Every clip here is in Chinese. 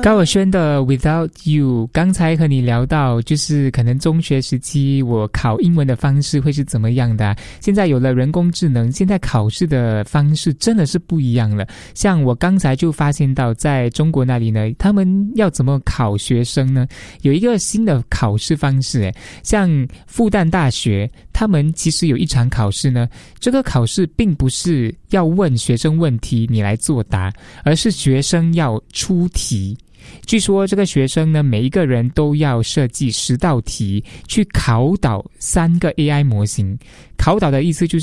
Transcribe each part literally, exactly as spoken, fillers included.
高尔宣的 Without You， 刚才和你聊到就是可能中学时期我考英文的方式会是怎么样的、啊、现在有了人工智能，现在考试的方式真的是不一样了。像我刚才就发现到在中国那里呢，他们要怎么考学生呢，有一个新的考试方式诶，像复旦大学他们其实有一场考试呢，这个考试并不是要问学生问题你来作答，而是学生要出题。据说这个学生呢，每一个人都要设计十道题去考倒三个 A I 模型。考倒的意思就是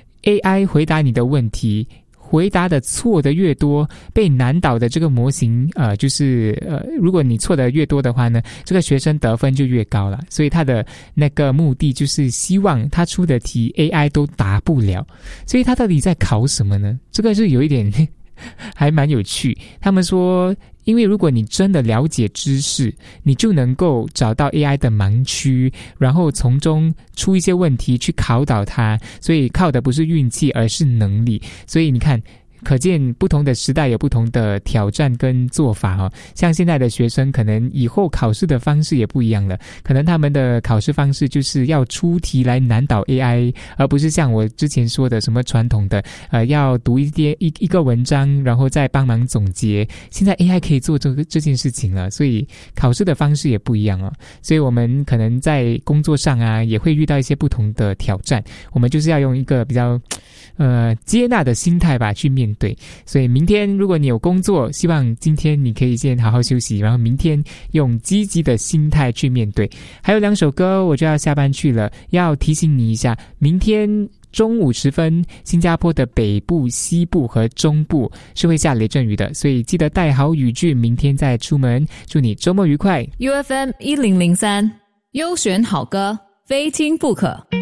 A I 回答你的问题，回答的错的越多，被难倒的这个模型呃，就是呃，如果你错的越多的话呢，这个学生得分就越高了。所以他的那个目的就是希望他出的题 A I 都答不了。所以他到底在考什么呢？这个是有一点还蛮有趣。他们说因为如果你真的了解知识，你就能够找到 A I 的盲区，然后从中出一些问题去考倒它，所以靠的不是运气而是能力。所以你看，可见不同的时代有不同的挑战跟做法哦。像现在的学生可能以后考试的方式也不一样了，可能他们的考试方式就是要出题来难倒 A I， 而不是像我之前说的什么传统的呃要读一些一一个文章然后再帮忙总结。现在 A I 可以做这个这件事情了，所以考试的方式也不一样哦。所以我们可能在工作上啊也会遇到一些不同的挑战，我们就是要用一个比较呃接纳的心态吧去面对。所以明天如果你有工作，希望今天你可以先好好休息，然后明天用积极的心态去面对。还有两首歌我就要下班去了，要提醒你一下，明天中午时分新加坡的北部、西部和中部是会下雷阵雨的，所以记得带好雨具，明天再出门。祝你周末愉快。 U F M 一零零三优选好歌，非听不可。